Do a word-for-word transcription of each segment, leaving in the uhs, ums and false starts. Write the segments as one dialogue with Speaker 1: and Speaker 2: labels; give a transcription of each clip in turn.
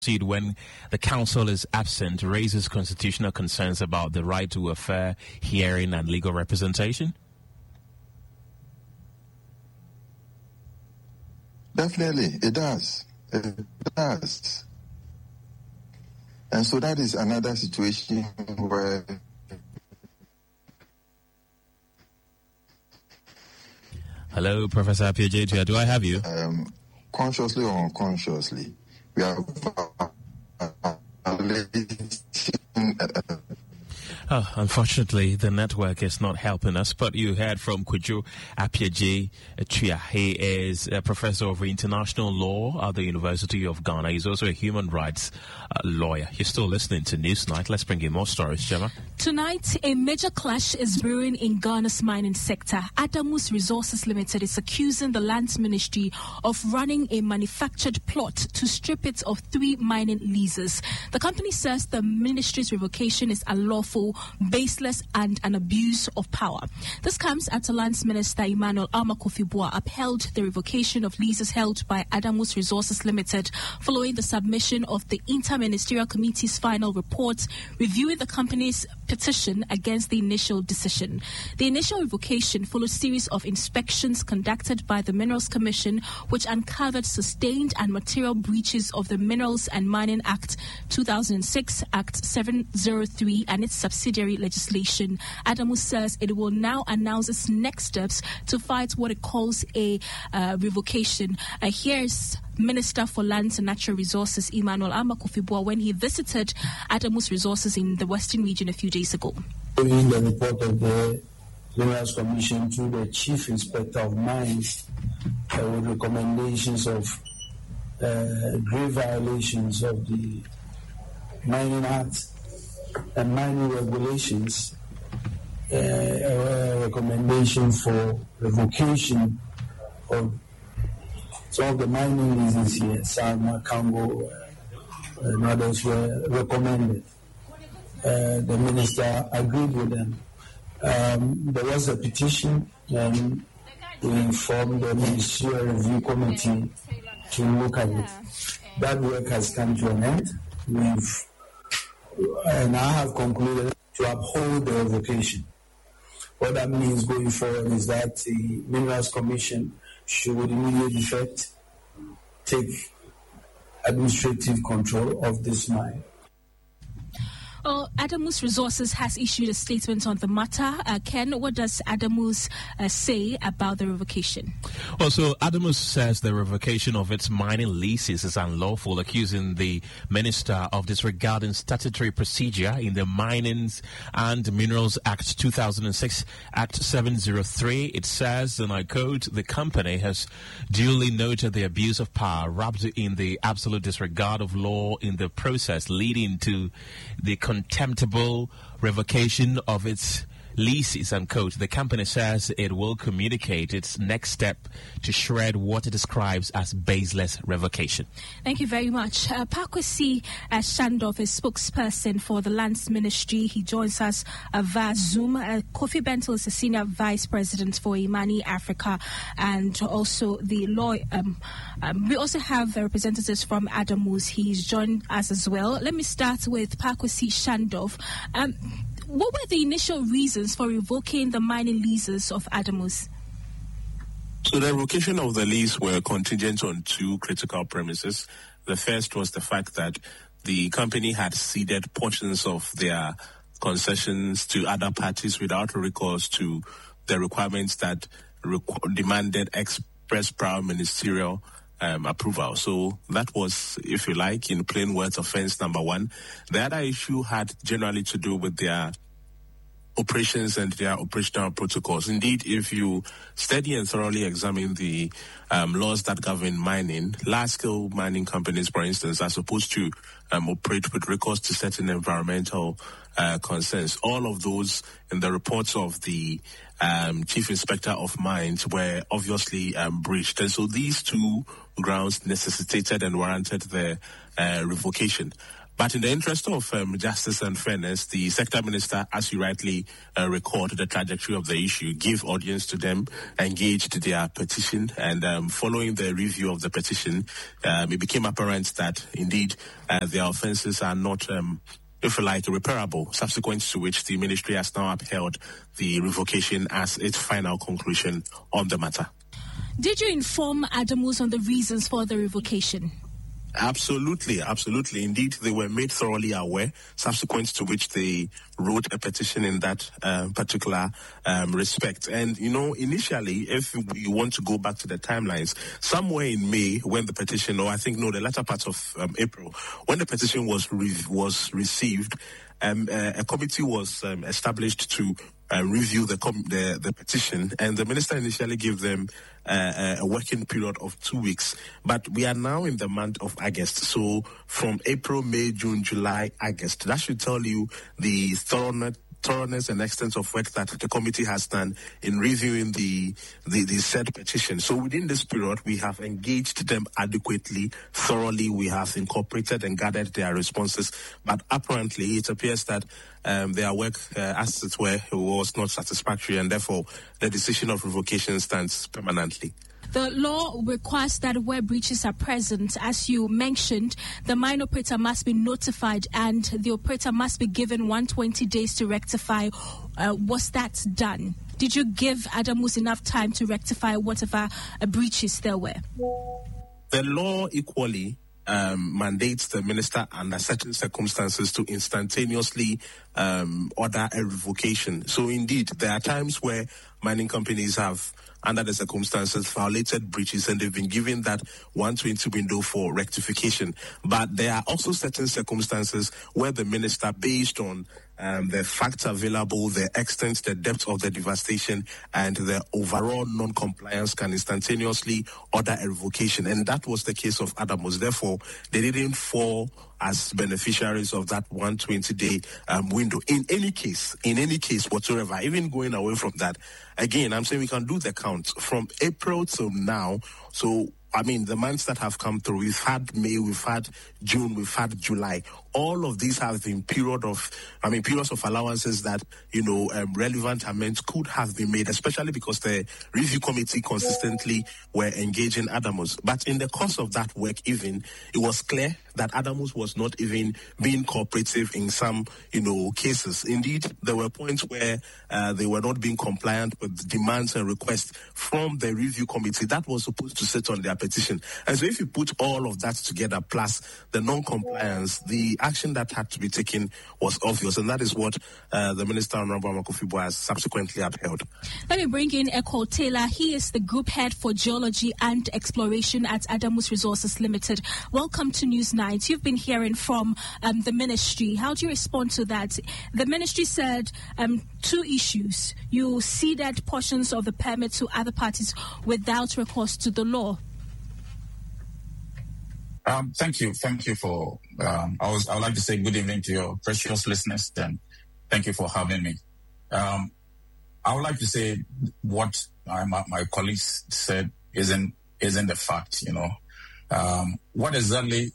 Speaker 1: when the counsel is absent raises constitutional concerns about the right to a fair hearing and legal representation?
Speaker 2: Definitely, it does. It does. And so that is another situation where
Speaker 1: Hello, Professor Appiah-Jaitua. Do I have you?
Speaker 2: Um, consciously or unconsciously, we are
Speaker 1: Oh, unfortunately, the network is not helping us, but you heard from Kwadwo Appiah-Jaitua. He is a professor of international law at the University of Ghana. He's also a human rights uh, lawyer. You're still listening to Newsnight. Let's bring you more stories, Gemma.
Speaker 3: Tonight, a major clash is brewing in Ghana's mining sector. Adamus Resources Limited is accusing the Lands Ministry of running a manufactured plot to strip it of three mining leases. The company says the ministry's revocation is unlawful, baseless, and an abuse of power. This comes after Lands Minister Emmanuel Armah Kofi-Buah upheld the revocation of leases held by Adamus Resources Limited following the submission of the Inter-Ministerial Committee's final report reviewing the company's petition against the initial decision. The initial revocation followed a series of inspections conducted by the Minerals Commission, which uncovered sustained and material breaches of the Minerals and Mining Act two thousand six, Act seven oh three, and its subsidiary legislation. Adamus says it will now announce its next steps to fight what it calls a uh, revocation. Uh, here's Minister for Lands and Natural Resources Emmanuel Armah Kofi-Buah when he visited Adamus Resources in the Western region a few days ago.
Speaker 4: In the report of the Minerals Commission to the Chief Inspector of Mines uh, with recommendations of uh, grave violations of the Mining Act and mining regulations, uh, a recommendation for revocation of some of the mining leases here, Salma, Congo, uh, and others were recommended. Uh, the minister agreed with them. Um, there was a petition, and we informed the Ministerial Review Committee to look at it. That work has come to an end. We've and I have concluded to uphold the revocation. What that means going forward is that the Minerals Commission should with immediate effect take administrative control of this mine.
Speaker 3: Oh, Adamus Resources has issued a statement on the matter. Uh, Ken, what does Adamus uh, say about the revocation?
Speaker 1: Well, so Adamus says the revocation of its mining leases is unlawful, accusing the minister of disregarding statutory procedure in the Minings and Minerals Act two thousand six, Act seven oh three. It says, and I quote, the company has duly noted the abuse of power wrapped in the absolute disregard of law in the process, leading to the contemptible revocation of its leases, unquote. The company says it will communicate its next step to shred what it describes as baseless revocation.
Speaker 3: Thank you very much. Uh, Pakwesi uh, Shandov is spokesperson for the Lands Ministry. He joins us uh, via Zoom. Uh, Kofi Bentil is the Senior Vice President for Imani Africa and also the law. Um, um, we also have uh, representatives from Adamus. He's joined us as well. Let me start with Pakwesi Shandov. Um, What were the initial reasons for revoking the mining leases of Adamus?
Speaker 5: So the revocation of the lease were contingent on two critical premises. The first was the fact that the company had ceded portions of their concessions to other parties without recourse to the requirements that requ- demanded express prior ministerial Um, approval. So that was, if you like, in plain words, offense number one. The other issue had generally to do with their operations and their operational protocols. Indeed, if you study and thoroughly examine the um, laws that govern mining, large-scale mining companies, for instance, are supposed to um, operate with recourse to certain environmental uh, concerns. All of those in the reports of the um, Chief Inspector of Mines were obviously um, breached. And so these two grounds necessitated and warranted the uh, revocation. But in the interest of um, justice and fairness, the sector minister, as you rightly uh, record the trajectory of the issue, gave audience to them, engaged their petition, and um, following the review of the petition, um, it became apparent that indeed uh, their offences are not, um, if you like, repairable, subsequent to which the ministry has now upheld the revocation as its final conclusion on the matter.
Speaker 3: Did you inform Adamus on the reasons for the revocation?
Speaker 5: Absolutely, absolutely. Indeed, they were made thoroughly aware, subsequent to which they wrote a petition in that uh, particular um, respect. And, you know, initially, if we want to go back to the timelines, somewhere in May, when the petition, or I think, no, the latter part of um, April, when the petition was re- was received, um, uh, a committee was um, established to uh, review the, com- the the petition, and the minister initially gave them uh, a working period of two weeks. But we are now in the month of August, so from April, May, June, July, August. That should tell you the thoroughness thoroughness and extent of work that the committee has done in reviewing the, the, the said petition. So within this period, we have engaged them adequately, thoroughly. We have incorporated and gathered their responses. But apparently, it appears that um, their work, uh, as it were, was not satisfactory, and therefore the decision of revocation stands permanently.
Speaker 3: The law requires that where breaches are present, as you mentioned, the mine operator must be notified and the operator must be given one hundred twenty days to rectify. Uh, was that done? Did you give Adamus enough time to rectify whatever uh, breaches there were?
Speaker 5: The law equally um, mandates the minister under certain circumstances to instantaneously um, order a revocation. So indeed, there are times where mining companies have, under the circumstances, violated breaches, and they've been given that one hundred twenty window for rectification. But there are also certain circumstances where the minister, based on um, the facts available, the extent, the depth of the devastation, and the overall non-compliance, can instantaneously order a revocation. And that was the case of Adamus. Therefore, they didn't fall as beneficiaries of that one hundred twenty day um, window. In any case, in any case whatsoever, even going away from that, again, I'm saying we can do the count from April till now. So, I mean, the months that have come through, we've had May, we've had June, we've had July. All of these have been period of, I mean, periods of allowances that, you know, um, relevant amendments could have been made, especially because the review committee consistently were engaging Adamus. But in the course of that work, even, it was clear that Adamus was not even being cooperative in some, you know, cases. Indeed, there were points where uh, they were not being compliant with demands and requests from the review committee that was supposed to sit on their petition. And so if you put all of that together, plus the non-compliance, the action that had to be taken was obvious, and that is what uh, the Minister, Honorable Amakofi-Boa, has subsequently upheld.
Speaker 3: Let me bring in Eko Taylor. He is the Group Head for Geology and Exploration at Adamus Resources Limited. Welcome to News Night. You've been hearing from um, the ministry. How do you respond to that? The ministry said um, two issues. You ceded portions of the permit to other parties without recourse to the law.
Speaker 6: Um, thank you. Thank you for, um, I, was, I would like to say good evening to your precious listeners, and thank you for having me. Um, I would like to say what uh, my, my colleagues said isn't, isn't the fact, you know. Um, what exactly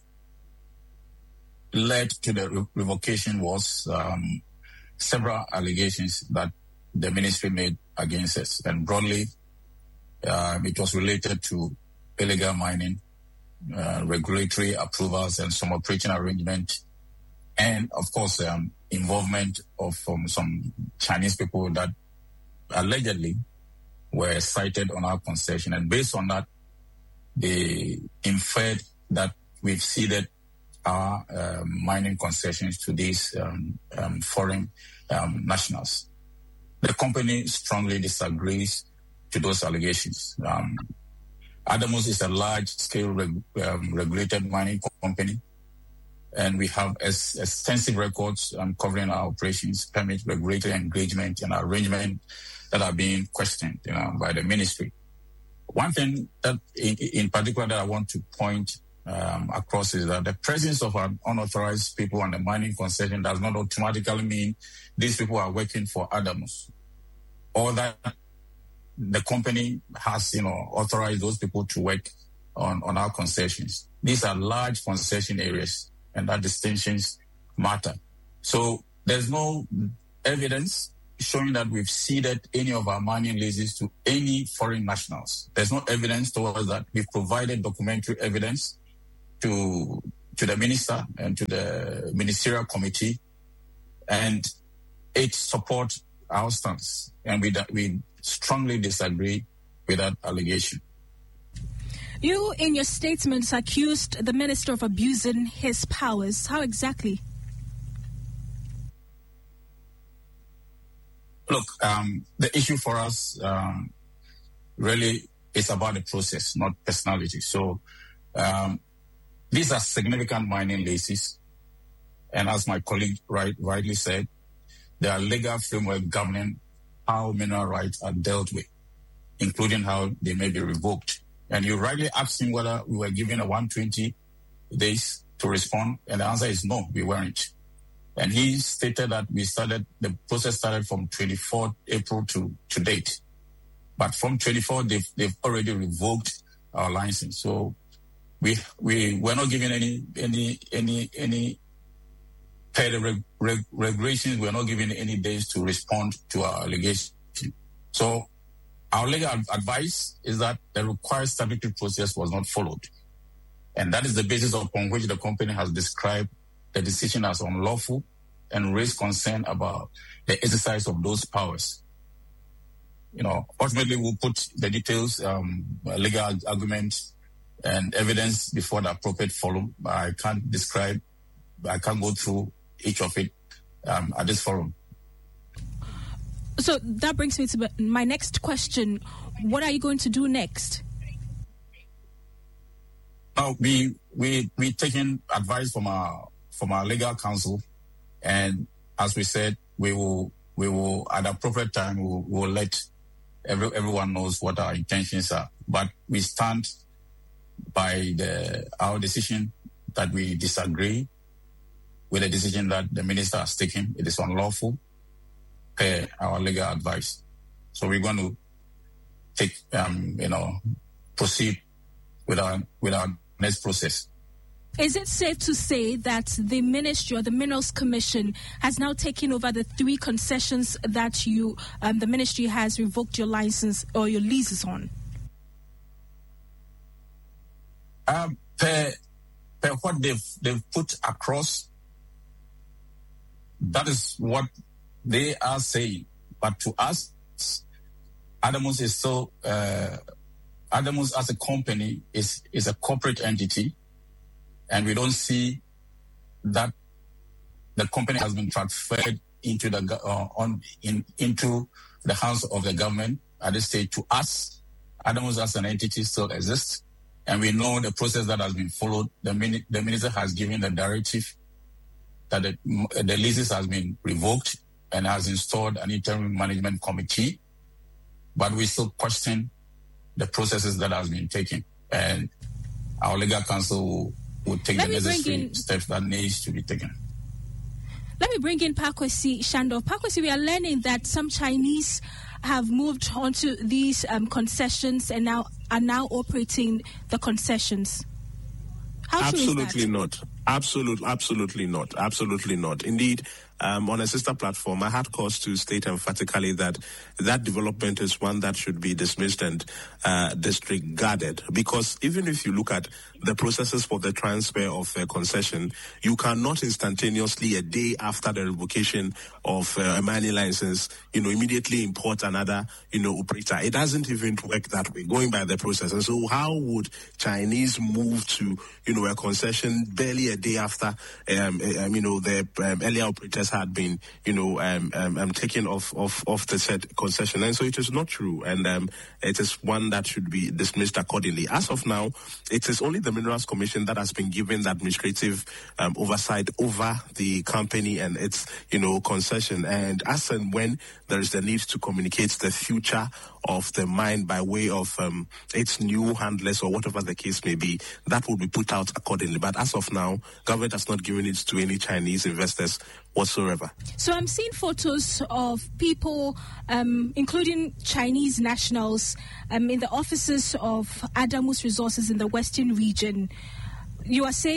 Speaker 6: led to the re- revocation was um, several allegations that the ministry made against us, and broadly, uh, it was related to illegal mining, Uh, regulatory approvals, and some operating arrangement, and of course um, involvement of um, some Chinese people that allegedly were cited on our concession, and based on that they inferred that we've ceded our um, mining concessions to these um, um, foreign um, nationals. The company strongly disagrees to those allegations. Um, Adamus is a large-scale reg- um, regulated mining company, and we have as extensive records um, covering our operations, permit, regulatory engagement, and arrangement that are being questioned, you know, by the ministry. One thing that, in, in particular, that I want to point um, across is that the presence of an unauthorized people on the mining concession does not automatically mean these people are working for Adamus, or that the company has, you know, authorized those people to work on, on our concessions. These are large concession areas, and that distinctions matter. So there's no evidence showing that we've ceded any of our mining leases to any foreign nationals. There's no evidence towards that. We've provided documentary evidence to to the minister and to the ministerial committee, and it supports our stance. And we we strongly disagree with that allegation.
Speaker 3: You, in your statements, accused the minister of abusing his powers. How exactly?
Speaker 6: Look, um, the issue for us um, really is about the process, not personality. So um, these are significant mining leases. And as my colleague right, rightly said, there are legal framework governing how mineral rights are dealt with, including how they may be revoked. And you rightly asked him whether we were given a one hundred twenty days to respond. And the answer is no, we weren't. And he stated that we started, the process started from twenty-fourth April to, to date. But from twenty-fourth, they've, they've already revoked our license. So we, we were not given any, any, any, any, per the reg, reg, regulations, we're not given any days to respond to our allegation. So our legal advice is that the required statutory process was not followed. And that is the basis upon which the company has described the decision as unlawful and raised concern about the exercise of those powers. You know, ultimately we'll put the details, um, legal arguments and evidence before the appropriate forum. I can't describe, I can't go through each of it um, at this forum.
Speaker 3: So that brings me to my next question. What are you going to do next?
Speaker 6: Uh, we we we taking advice from our from our legal counsel, and as we said, we will we will at the appropriate time we will, we will let every, everyone knows what our intentions are. But we stand by the our decision that we disagree with the decision that the minister has taken. It is unlawful per our legal advice. So we're going to take um you know proceed with our with our next process.
Speaker 3: Is it safe to say that the ministry or the Minerals Commission has now taken over the three concessions that you, um, the ministry has revoked your license or your leases on?
Speaker 6: Um, per, per what they've they've put across, that is what they are saying. But to us, Adamus is still. Uh, Adamus as a company is, is a corporate entity, and we don't see that the company has been transferred into the uh, on in into the hands of the government at this stage. To us, Adamus as an entity still exists, and we know the process that has been followed. The, mini, the minister has given the directive that the, the leases has been revoked and has installed an interim management committee, but we still question the processes that has been taken, and our legal counsel will, will take Let the necessary in, steps that needs to be taken.
Speaker 3: Let me bring in Pakwesi Shandor. Pakwesi, we are learning that some Chinese have moved onto these um, concessions and now are now operating the concessions. How
Speaker 5: absolutely
Speaker 3: true is that?
Speaker 5: not. Absolutely, absolutely not. Absolutely not. Indeed, um, on a sister platform, I had cause to state emphatically that that development is one that should be dismissed and uh, disregarded. Because even if you look at the processes for the transfer of a concession, you cannot instantaneously, a day after the revocation of uh, a mining license, you know, immediately import another, you know, operator. It doesn't even work that way, going by the process. And so how would Chinese move to, you know, a concession barely a day after, um, um, you know, the um, earlier operators had been, you know, um, um, um, taken off, off, off the said concession? And so it is not true. And um, it is one that should be dismissed accordingly. As of now, it is only the Minerals Commission that has been given the administrative um, oversight over the company and its, you know, concession. And as and when there is the need to communicate the future of the mine by way of um, its new handlers or whatever the case may be, that will be put out accordingly. But as of now, government has not given it to any Chinese investors whatsoever.
Speaker 3: So I'm seeing photos of people, um, including Chinese nationals, um, in the offices of Adamus Resources in the Western region. You are saying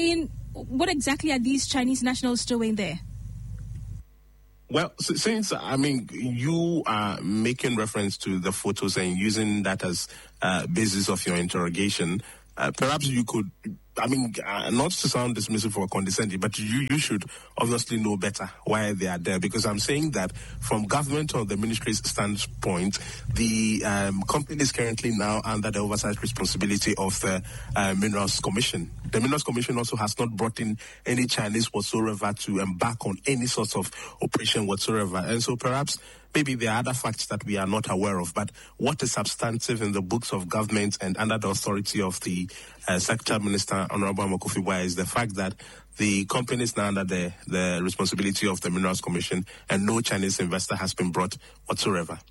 Speaker 3: what exactly are these Chinese nationals doing there?
Speaker 5: Well, since, I mean, you are making reference to the photos and using that as uh, basis of your interrogation, uh, perhaps you could, I mean, uh, not to sound dismissive or condescending, but you, you should obviously know better why they are there, because I'm saying that from government or the ministry's standpoint, the um, company is currently now under the oversight responsibility of the uh, Minerals Commission. The Minerals Commission also has not brought in any Chinese whatsoever to embark on any sort of operation whatsoever. And so perhaps maybe there are other facts that we are not aware of. But what is substantive in the books of government and under the authority of the uh, Secretary Minister, Honorable Amokofi-Boa, is the fact that the company is now under the, the responsibility of the Minerals Commission and no Chinese investor has been brought whatsoever.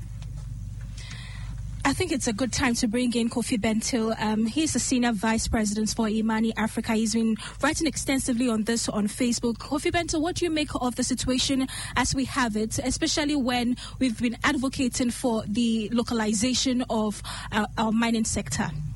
Speaker 3: I think it's a good time to bring in Kofi Bentil. Um, he's the Senior Vice President for Imani Africa. He's been writing extensively on this on Facebook. Kofi Bentil, what do you make of the situation as we have it, especially when we've been advocating for the localization of uh, our mining sector?